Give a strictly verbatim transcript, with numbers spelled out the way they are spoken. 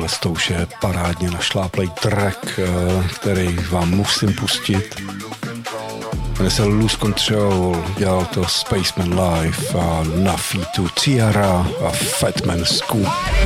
tohle to už je parádně našláplej track, který vám musím pustit. Jmenuje se Lose Control, dělal to Spaceman Live a na featu Ciara a Fatman Scoop.